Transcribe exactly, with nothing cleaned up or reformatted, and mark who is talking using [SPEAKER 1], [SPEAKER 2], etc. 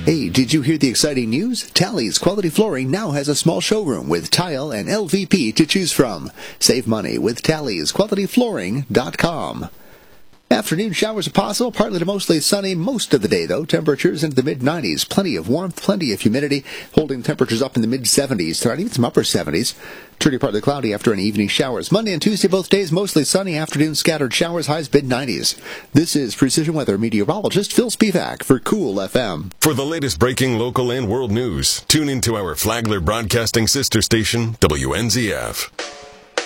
[SPEAKER 1] Hey, did you hear the exciting news? Tally's Quality Flooring now has a small showroom with tile and L V P to choose from. Save money with Tally's Quality Flooring dot com. Afternoon showers are possible, partly to mostly sunny most of the day, though. Temperatures into the mid nineties. Plenty of warmth, plenty of humidity, holding temperatures up in the mid seventies, tonight, even some upper seventies. Turning partly cloudy after any evening showers. Monday and Tuesday, both days, mostly sunny. Afternoon, scattered showers, highs mid nineties. This is Precision Weather meteorologist Phil Spivak for Cool F M.
[SPEAKER 2] For the latest breaking local and world news, tune into our Flagler Broadcasting sister station, W N Z F.